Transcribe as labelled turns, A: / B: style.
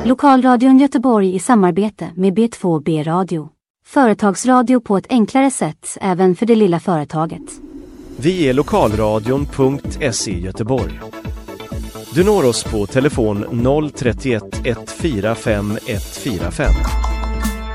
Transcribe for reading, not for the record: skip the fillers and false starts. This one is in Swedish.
A: Lokalradion Göteborg i samarbete med B2B Radio. Företagsradio på ett enklare sätt även för det lilla företaget.
B: Vi är lokalradion.se Göteborg. Du når oss på telefon 031 145 145.